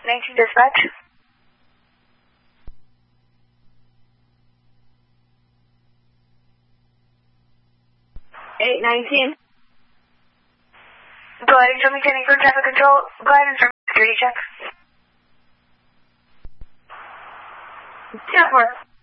19 dispatch. 819. Go ahead and show me Kenny for traffic control. Go ahead and start security check. 10-4.